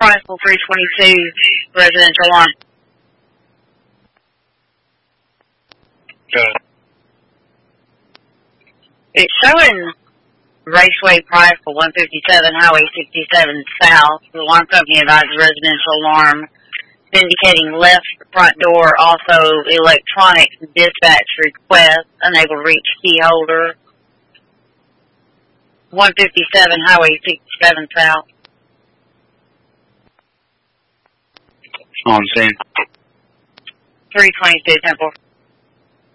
Rifle 322, residential alarm. Good. It's showing Raceway Rifle 157, Highway 67 South. The alarm company advises residential alarm, indicating left front door, also electronic dispatch request, unable to reach key holder. 157, Highway 67 South. On scene. 322, Temple.